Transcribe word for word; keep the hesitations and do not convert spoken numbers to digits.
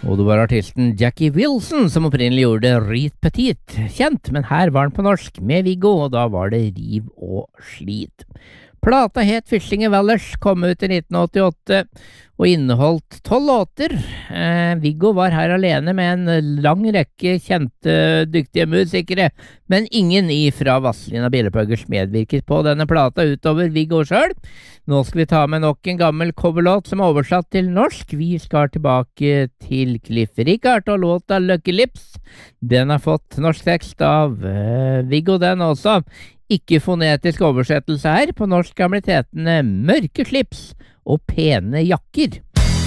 Og det var artisten Jackie Wilson som opprinnelig gjorde Reet Petit kjent, men her var den på norsk med Viggo, og da var det Riv og Slit. Plata het Fyslinge Vallers, kom ut i nitten åttiåtte og inneholdt tolv låter. Eh, Viggo var her alene med en lang rekke kjente, dyktige musikere, men ingen ifra Vazelina Bilopphøggers medvirket på denne plata utover Viggo selv. Nå skal vi ta med nok en gammel coverlåt som er oversatt til norsk. Vi skal tilbake til Cliff Richard og låta Lucky Lips. Den har fått norsk tekst av eh, Viggo, den også. Ikke fonetisk oversettelse her. På norsk gamle tetene Mørke slips og Pene jakker.